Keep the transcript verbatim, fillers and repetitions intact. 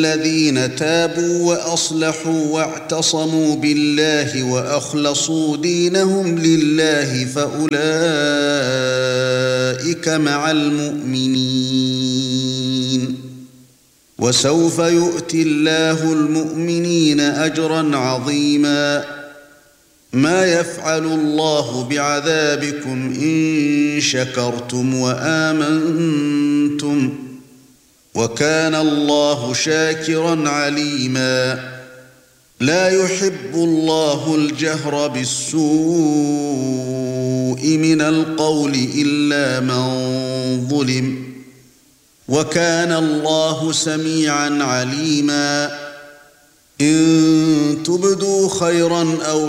الذين تابوا وأصلحوا واعتصموا بالله وأخلصوا دينهم لله فأولئك مع المؤمنين وسوف يؤتي الله المؤمنين أجرا عظيما ما يفعل الله بعذابكم إن شكرتم وآمنتم وكان الله شاكرا عليما لا يحب الله الجهر بالسوء من القول إلا من ظلم وكان الله سميعا عليما إن تبدوا خيرا أو